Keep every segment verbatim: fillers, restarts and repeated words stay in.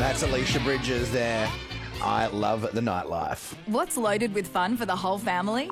That's Alicia Bridges there. I love the nightlife. What's loaded with fun for the whole family?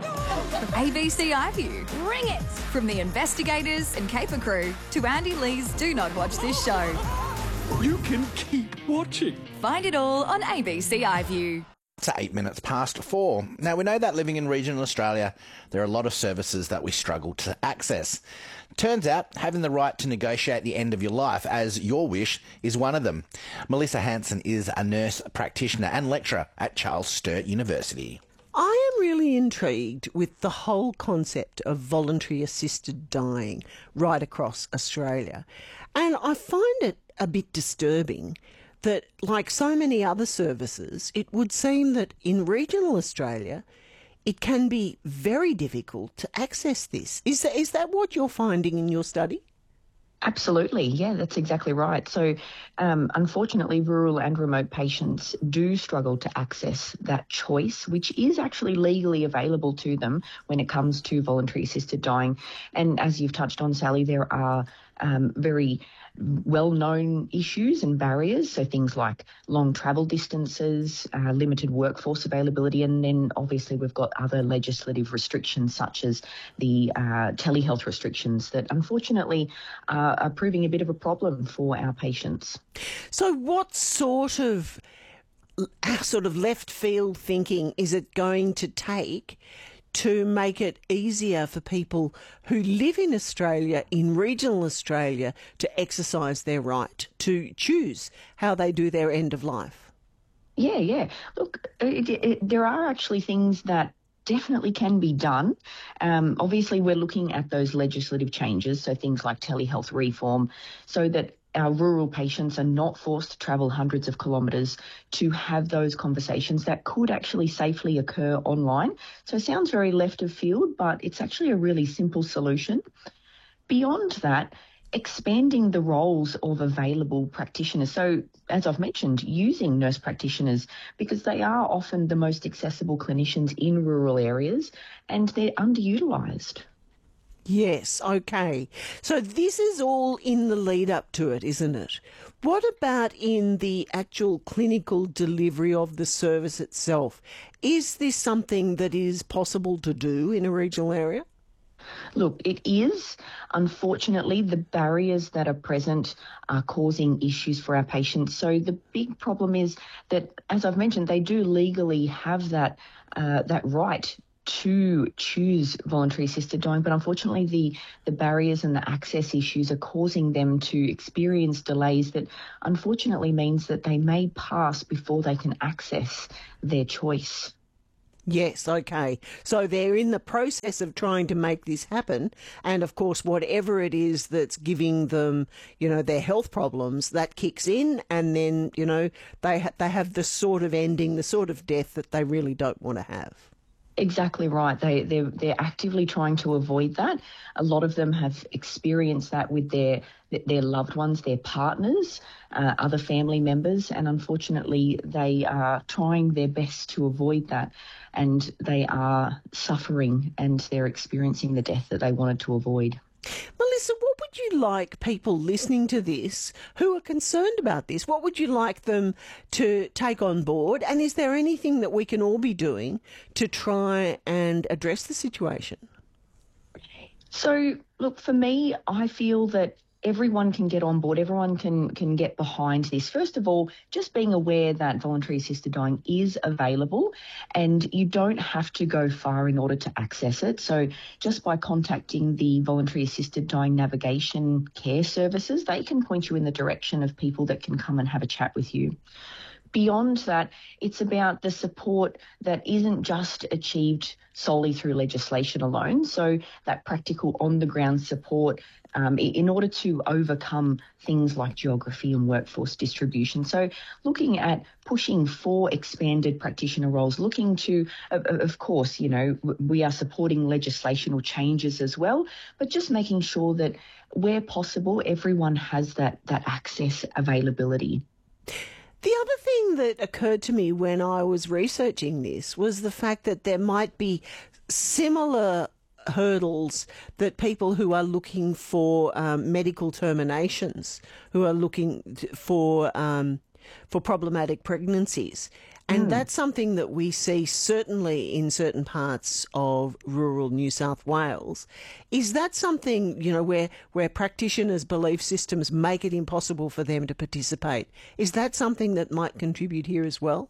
A B C iView. Bring it! From the investigators and caper crew to Andy Lee's Do Not Watch This show. You can keep watching. Find it all on A B C iView. It's eight minutes past four. Now, we know that living in regional Australia, there are a lot of services that we struggle to access. Turns out, having the right to negotiate the end of your life as your wish is one of them. Melissa Hanson is a nurse practitioner and lecturer at Charles Sturt University. I am really intrigued with the whole concept of voluntary assisted dying right across Australia. And I find it a bit disturbing that, like so many other services, it would seem that in regional Australia, it can be very difficult to access this. Is that, is that what you're finding in your study? Absolutely. Yeah, that's exactly right. So, um, unfortunately, rural and remote patients do struggle to access that choice, which is actually legally available to them when it comes to voluntary assisted dying. And as you've touched on, Sally, there are um, very well-known issues and barriers, so things like long travel distances, uh, limited workforce availability, and then obviously we've got other legislative restrictions such as the uh, telehealth restrictions that unfortunately uh, are proving a bit of a problem for our patients. So what sort of sort of left field thinking is it going to take to make it easier for people who live in Australia, in regional Australia, to exercise their right to choose how they do their end of life? Yeah, yeah. Look, it, it, there are actually things that definitely can be done. Um, obviously, we're looking at those legislative changes, so things like telehealth reform, so that our rural patients are not forced to travel hundreds of kilometres to have those conversations that could actually safely occur online. So it sounds very left of field, but it's actually a really simple solution. Beyond that, expanding the roles of available practitioners. So, as I've mentioned, using nurse practitioners because they are often the most accessible clinicians in rural areas and they're underutilised. Yes, okay. So this is all in the lead up to it, isn't it? What about in the actual clinical delivery of the service itself? Is this something that is possible to do in a regional area? Look, it is. Unfortunately, the barriers that are present are causing issues for our patients. So the big problem is that, as I've mentioned, they do legally have that uh, that right to choose voluntary assisted dying, but unfortunately the, the barriers and the access issues are causing them to experience delays that unfortunately means that they may pass before they can access their choice. Yes, okay. So they're in the process of trying to make this happen, and of course whatever it is that's giving them, you know, their health problems, that kicks in, and then, you know, they ha- they have the sort of ending, the sort of death that they really don't want to have. Exactly right. They, they're, they're actively trying to avoid that. A lot of them have experienced that with their their loved ones, their partners, uh, other family members, and unfortunately they are trying their best to avoid that, and they are suffering and they're experiencing the death that they wanted to avoid. Melissa, what would you like people listening to this who are concerned about this, what would you like them to take on board? And is there anything that we can all be doing to try and address the situation? So, look, for me, I feel that everyone can get on board, everyone can can get behind this. First of all, just being aware that voluntary assisted dying is available and you don't have to go far in order to access it. So just by contacting the voluntary assisted dying navigation care services, they can point you in the direction of people that can come and have a chat with you. Beyond that, it's about the support that isn't just achieved solely through legislation alone. So that practical on-the-ground support um, in order to overcome things like geography and workforce distribution. So looking at pushing for expanded practitioner roles, looking to, of, of course, you know, we are supporting legislational changes as well, but just making sure that where possible, everyone has that, that access availability. The other thing that occurred to me when I was researching this was the fact that there might be similar hurdles that people who are looking for um, medical terminations, who are looking for um, for problematic pregnancies. And Mm. that's something that we see certainly in certain parts of rural New South Wales. Is that something, you know, where, where practitioners' belief systems make it impossible for them to participate? Is that something that might contribute here as well?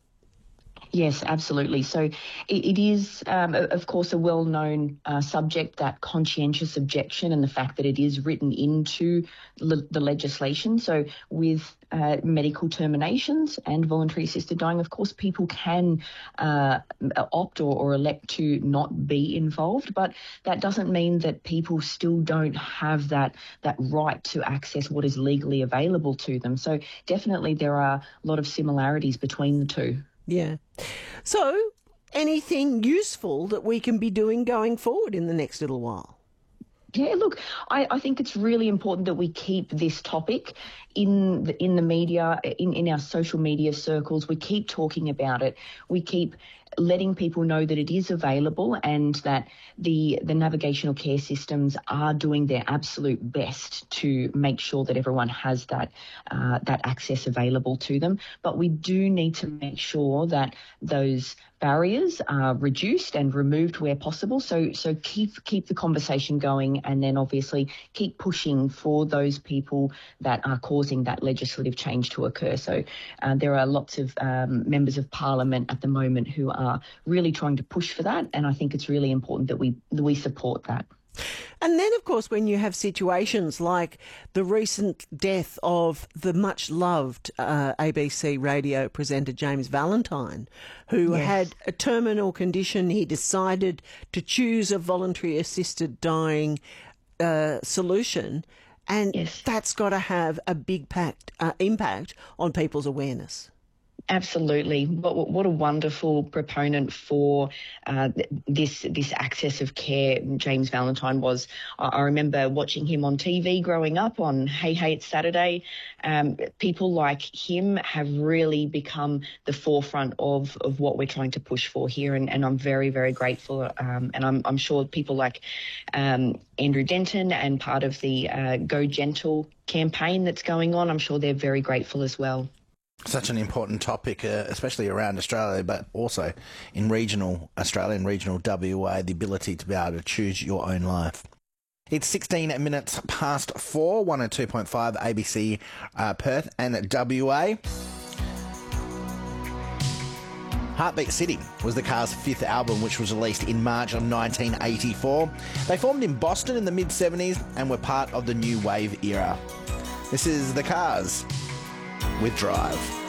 Yes, absolutely. So it, it is, um, of course, a well-known uh, subject, that conscientious objection, and the fact that it is written into le- the legislation. So with uh, medical terminations and voluntary assisted dying, of course, people can uh, opt or, or elect to not be involved, but that doesn't mean that people still don't have that, that right to access what is legally available to them. So definitely there are a lot of similarities between the two. Yeah. So, anything useful that we can be doing going forward in the next little while? Yeah, look, I, I think it's really important that we keep this topic in the, in the media, in, in our social media circles. We keep talking about it. We keep letting people know that it is available and that the the navigational care systems are doing their absolute best to make sure that everyone has that uh, that access available to them. But we do need to make sure that those barriers are reduced and removed where possible. So so keep keep the conversation going, and then obviously keep pushing for those people that are causing that legislative change to occur. So uh, there are lots of um, members of Parliament at the moment who are really trying to push for that, and I think it's really important that we that we support that. And then, of course, when you have situations like the recent death of the much-loved uh, A B C radio presenter James Valentine, who Yes. had a terminal condition, he decided to choose a voluntary assisted dying uh, solution, and Yes. that's got to have a big pact, uh, impact on people's awareness. Absolutely. What, what a wonderful proponent for uh, this this access of care James Valentine was. I, I remember watching him on T V growing up on Hey Hey It's Saturday. Um, people like him have really become the forefront of, of what we're trying to push for here, and, and I'm very, very grateful. Um, and I'm, I'm sure people like um, Andrew Denton and part of the uh, Go Gentle campaign that's going on, I'm sure they're very grateful as well. Such an important topic, uh, especially around Australia, but also in regional Australia and regional W A, the ability to be able to choose your own life. It's sixteen minutes past four, one oh two point five A B C uh, Perth and W A. Heartbeat City was the Cars' fifth album, which was released in March of nineteen eighty-four. They formed in Boston in the mid-seventies and were part of the New Wave era. This is the Cars with Drive.